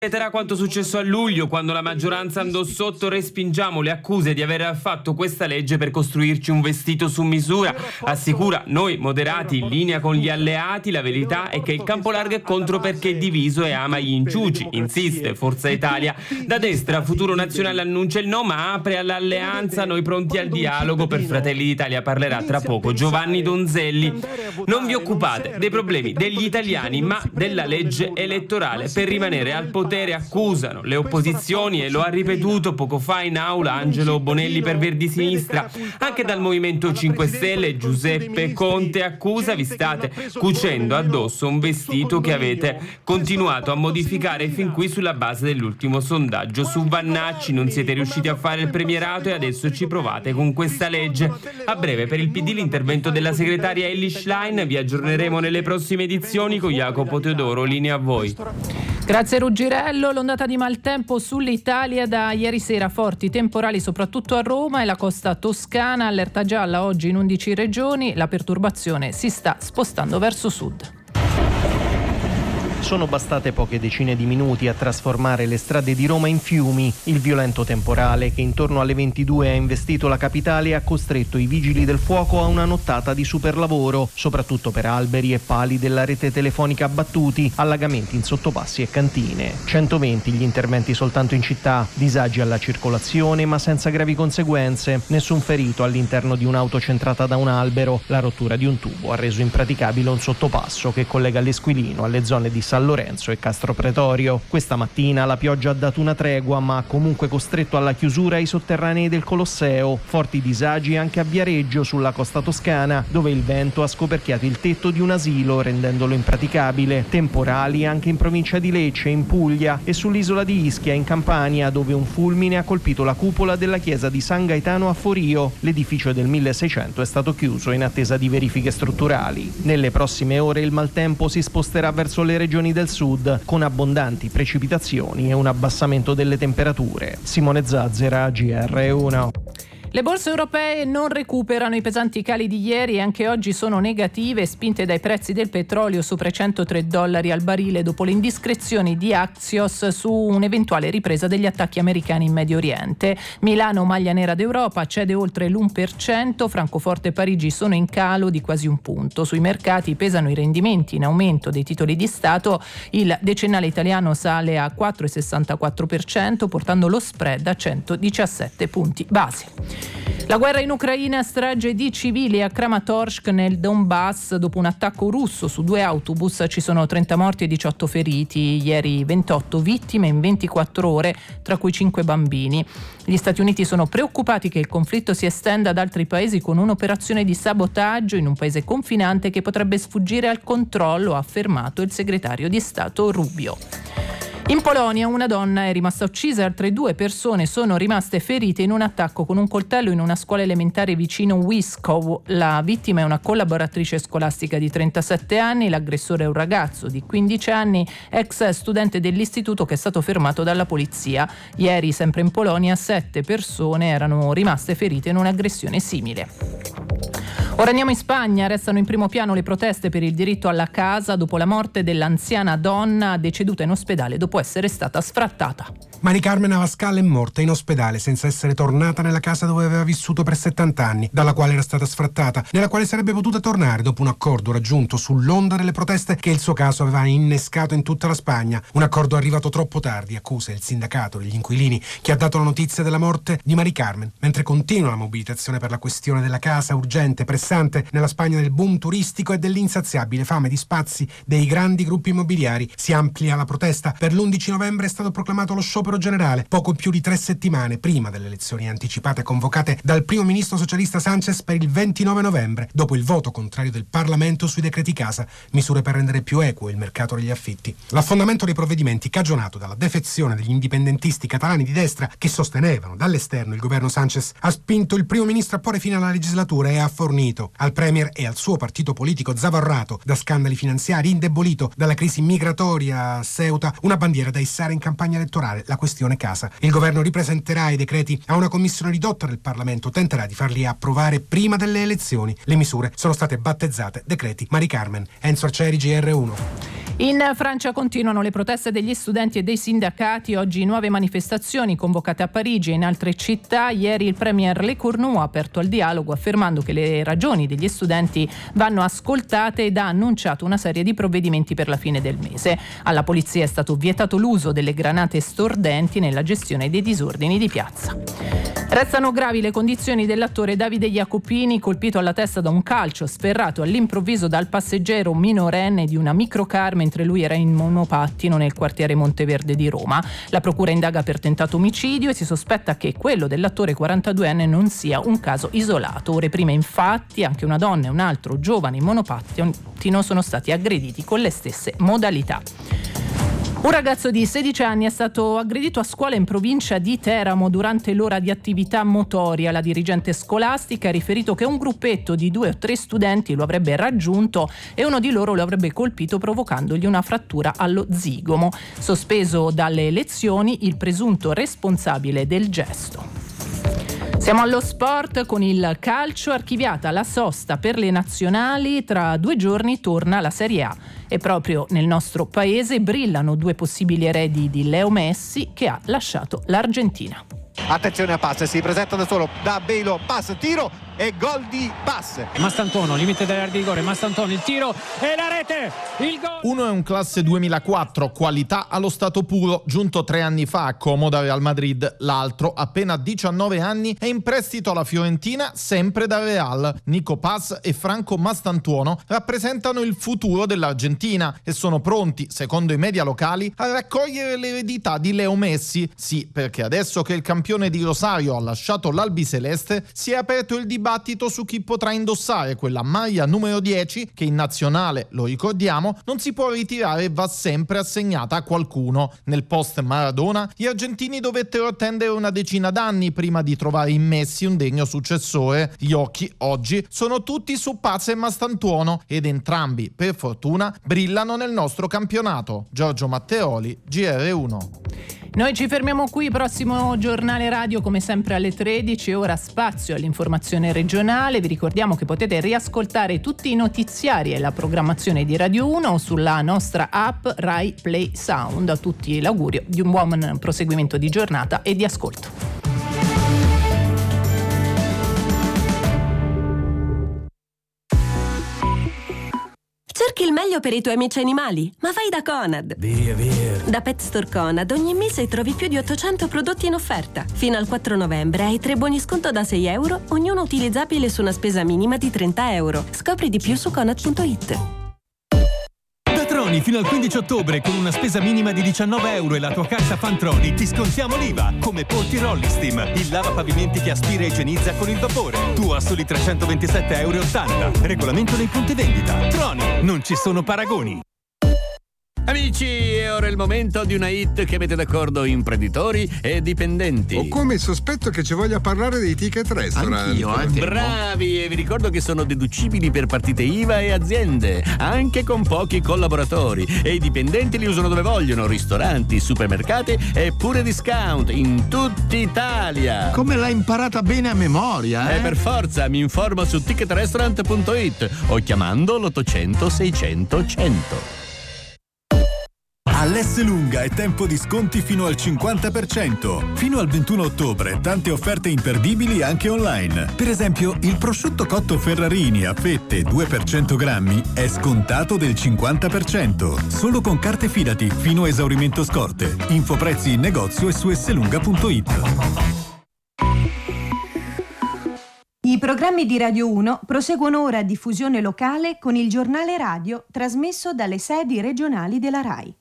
Ripeterà quanto successo a luglio, quando la maggioranza andò sotto. Respingiamo le accuse di aver fatto questa legge per costruirci un vestito su misura. Assicura, noi moderati in linea con gli alleati, la verità è che il campo largo è contro perché è diviso e ama gli inciuci. Insiste Forza Italia. Da destra Futuro Nazionale annuncia il no, ma apre all'alleanza. Noi pronti al dialogo. Per Fratelli d'Italia parlerà tra poco Giovanni Donzelli. Non vi occupate dei problemi degli italiani, ma della legge elettorale. Per rimanere al potere accusano le opposizioni, e lo ha ripetuto poco fa in aula Angelo Bonelli per Verdi Sinistra. Anche dal Movimento 5 Stelle Giuseppe Conte accusa: vi state cucendo addosso un vestito che avete continuato a modificare fin qui sulla base dell'ultimo sondaggio su Vannacci. Non siete riusciti a fare il premierato e adesso ci provate con questa legge. A breve per il PD l'intervento della segretaria Elly Schlein. Vi aggiorneremo nelle prossime edizioni. Con Jacopo Teodoro, linea a voi. Grazie Ruggirello. L'ondata di maltempo sull'Italia da ieri sera, forti temporali soprattutto a Roma e la costa toscana, allerta gialla oggi in 11 regioni, la perturbazione si sta spostando verso sud. Sono bastate poche decine di minuti a trasformare le strade di Roma in fiumi. Il violento temporale che intorno alle 22 ha investito la capitale ha costretto i vigili del fuoco a una nottata di superlavoro, soprattutto per alberi e pali della rete telefonica abbattuti, allagamenti in sottopassi e cantine. 120 gli interventi soltanto in città, disagi alla circolazione ma senza gravi conseguenze, nessun ferito all'interno di un'auto centrata da un albero. La rottura di un tubo ha reso impraticabile un sottopasso che collega l'Esquilino alle zone di San Lorenzo e Castro Pretorio. Questa mattina la pioggia ha dato una tregua, ma ha comunque costretto alla chiusura i sotterranei del Colosseo. Forti disagi anche a Viareggio, sulla costa toscana, dove il vento ha scoperchiato il tetto di un asilo, rendendolo impraticabile. Temporali anche in provincia di Lecce, in Puglia, e sull'isola di Ischia, in Campania, dove un fulmine ha colpito la cupola della chiesa di San Gaetano a Forio. L'edificio del 1600 è stato chiuso in attesa di verifiche strutturali. Nelle prossime ore il maltempo si sposterà verso le regioni del sud, con abbondanti precipitazioni e un abbassamento delle temperature. Simone Zazzera, GR1. Le borse europee non recuperano i pesanti cali di ieri e anche oggi sono negative, spinte dai prezzi del petrolio sopra i $103 al barile dopo le indiscrezioni di Axios su un'eventuale ripresa degli attacchi americani in Medio Oriente. Milano, maglia nera d'Europa, cede oltre l'1%, Francoforte e Parigi sono in calo di quasi un punto. Sui mercati pesano i rendimenti in aumento dei titoli di Stato, il decennale italiano sale a 4,64%, portando lo spread a 117 punti base. La guerra in Ucraina, strage di civili a Kramatorsk nel Donbass dopo un attacco russo su 2 autobus. Ci sono 30 morti e 18 feriti. Ieri 28 vittime in 24 ore, tra cui 5 bambini. Gli Stati Uniti sono preoccupati che il conflitto si estenda ad altri paesi con un'operazione di sabotaggio in un paese confinante che potrebbe sfuggire al controllo, ha affermato il segretario di Stato Rubio. In Polonia una donna è rimasta uccisa e altre 2 persone sono rimaste ferite in un attacco con un coltello in una scuola elementare vicino Wisków. La vittima è una collaboratrice scolastica di 37 anni, l'aggressore è un ragazzo di 15 anni, ex studente dell'istituto che è stato fermato dalla polizia. Ieri, sempre in Polonia, 7 persone erano rimaste ferite in un'aggressione simile. Ora andiamo in Spagna. Restano in primo piano le proteste per il diritto alla casa dopo la morte dell'anziana donna deceduta in ospedale dopo essere stata sfrattata. Mari Carmen Abascal è morta in ospedale senza essere tornata nella casa dove aveva vissuto per 70 anni, dalla quale era stata sfrattata, nella quale sarebbe potuta tornare dopo un accordo raggiunto sull'onda delle proteste che il suo caso aveva innescato in tutta la Spagna. Un accordo arrivato troppo tardi, accusa il sindacato degli inquilini che ha dato la notizia della morte di Mari Carmen, mentre continua la mobilitazione per la questione della casa urgente, pressante nella Spagna del boom turistico e dell'insaziabile fame di spazi dei grandi gruppi immobiliari. Si amplia la protesta. Per l'11 novembre è stato proclamato lo sciopero generale, poco più di 3 settimane prima delle elezioni anticipate convocate dal primo ministro socialista Sánchez per il 29 novembre, dopo il voto contrario del Parlamento sui decreti casa, misure per rendere più equo il mercato degli affitti. L'affondamento dei provvedimenti, cagionato dalla defezione degli indipendentisti catalani di destra che sostenevano dall'esterno il governo Sánchez, ha spinto il primo ministro a porre fine alla legislatura e ha fornito Unito. Al premier e al suo partito politico zavorrato da scandali finanziari, indebolito dalla crisi migratoria a Ceuta, una bandiera da issare in campagna elettorale, la questione casa. Il governo ripresenterà i decreti a una commissione ridotta del Parlamento, tenterà di farli approvare prima delle elezioni. Le misure sono state battezzate decreti Mari Carmen. Enzo Arcieri, GR1. In Francia continuano le proteste degli studenti e dei sindacati. Oggi nuove manifestazioni convocate a Parigi e in altre città. Ieri il premier Lecornu ha aperto al dialogo affermando che le ragioni degli studenti vanno ascoltate ed ha annunciato una serie di provvedimenti per la fine del mese. Alla polizia è stato vietato l'uso delle granate stordenti nella gestione dei disordini di piazza. Restano gravi le condizioni dell'attore Davide Jacopini, colpito alla testa da un calcio sferrato all'improvviso dal passeggero minorenne di una microcar mentre lui era in monopattino nel quartiere Monteverde di Roma. La procura indaga per tentato omicidio e si sospetta che quello dell'attore 42enne non sia un caso isolato. Ore prima, infatti, anche una donna e un altro giovane in monopattino sono stati aggrediti con le stesse modalità. Un ragazzo di 16 anni è stato aggredito a scuola in provincia di Teramo durante l'ora di attività motoria. La dirigente scolastica ha riferito che un gruppetto di 2 o 3 studenti lo avrebbe raggiunto e uno di loro lo avrebbe colpito provocandogli una frattura allo zigomo. Sospeso dalle lezioni il presunto responsabile del gesto. Siamo allo sport con il calcio, archiviata la sosta per le nazionali, tra 2 giorni torna la Serie A e proprio nel nostro paese brillano 2 possibili eredi di Leo Messi che ha lasciato l'Argentina. Attenzione a pass, si presenta da solo da Belo, pass, tiro e gol di pass. Mastantuono, limite dell'area di rigore, Mastantuono, il tiro e la rete, il gol. Uno è un classe 2004, qualità allo stato puro, giunto 3 anni fa a Como da Real Madrid. L'altro, appena 19 anni, è in prestito alla Fiorentina, sempre da Real. Nico Paz e Franco Mastantuono rappresentano il futuro dell'Argentina e sono pronti, secondo i media locali, a raccogliere l'eredità di Leo Messi. Sì, perché adesso che il campione di Rosario ha lasciato l'albiceleste, si è aperto il dibattito su chi potrà indossare quella maglia numero 10 che in nazionale, lo ricordiamo, non si può ritirare e va sempre assegnata a qualcuno. Nel post Maradona gli argentini dovettero attendere una decina d'anni prima di trovare in Messi un degno successore. Gli occhi oggi sono tutti su Paz e Mastantuono ed entrambi, per fortuna, brillano nel nostro campionato. Giorgio Matteoli, GR1. Noi ci fermiamo qui, prossimo giornale radio come sempre alle 13, ora spazio all'informazione regionale. Vi ricordiamo che potete riascoltare tutti i notiziari e la programmazione di Radio 1 sulla nostra app Rai Play Sound. A tutti l'augurio di un buon proseguimento di giornata e di ascolto. Cerchi il meglio per i tuoi amici animali? Ma vai da Conad! Via. Da Pet Store Conad ogni mese trovi più di 800 prodotti in offerta. Fino al 4 novembre hai 3 buoni sconto da €6, ognuno utilizzabile su una spesa minima di €30. Scopri di più su Conad.it. Fino al 15 ottobre con una spesa minima di €19 e la tua carta Fantroni ti scontiamo l'IVA, come Polti Rollistim, il lavapavimenti che aspira e igienizza con il vapore. Tu a soli €327,80. Regolamento nei punti vendita. Troni, non ci sono paragoni. Amici, è ora il momento di una hit che mette d'accordo imprenditori e dipendenti. Ho come il sospetto che ci voglia parlare dei ticket restaurant. Anch'io, bravi, e vi ricordo che sono deducibili per partite IVA e aziende, anche con pochi collaboratori, e i dipendenti li usano dove vogliono, ristoranti, supermercati e pure discount in tutta Italia. Come l'hai imparata bene a memoria, eh? Per forza, mi informo su ticketrestaurant.it o chiamando l'800 600 100. All'Esselunga è tempo di sconti fino al 50%. Fino al 21 ottobre tante offerte imperdibili anche online. Per esempio, il prosciutto cotto Ferrarini a fette 2 per 100 grammi è scontato del 50%. Solo con carte Fidati fino a esaurimento scorte. Info prezzi in negozio e su esselunga.it. I programmi di Radio 1 proseguono ora a diffusione locale con il giornale radio trasmesso dalle sedi regionali della RAI.